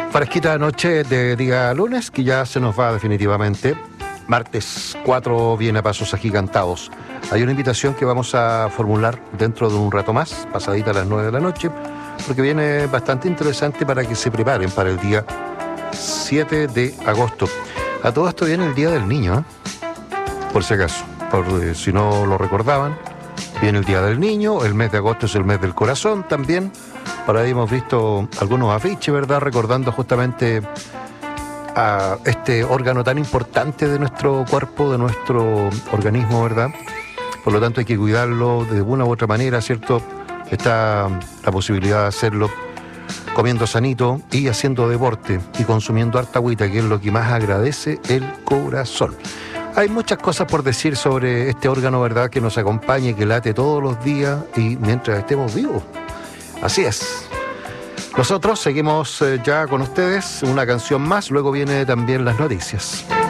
Fresquita noche de día lunes, que ya se nos va definitivamente. Martes 4 viene a pasos agigantados. Hay una invitación que vamos a formular dentro de un rato más, pasadita a las 9 de la noche, porque viene bastante interesante para que se preparen para el día 7 de agosto. A todo esto viene el Día del Niño, por si acaso, si no lo recordaban. Viene el Día del Niño, el mes de agosto es el mes del corazón también. Por ahí hemos visto algunos afiches, ¿verdad?, recordando justamente a este órgano tan importante de nuestro cuerpo, de nuestro organismo, ¿verdad? Por lo tanto hay que cuidarlo de una u otra manera, ¿cierto? Está la posibilidad de hacerlo comiendo sanito y haciendo deporte y consumiendo harta agüita, que es lo que más agradece el corazón. Hay muchas cosas por decir sobre este órgano, ¿verdad?, que nos acompaña y que late todos los días y mientras estemos vivos. Así es. Nosotros seguimos ya con ustedes, una canción más, luego viene también las noticias.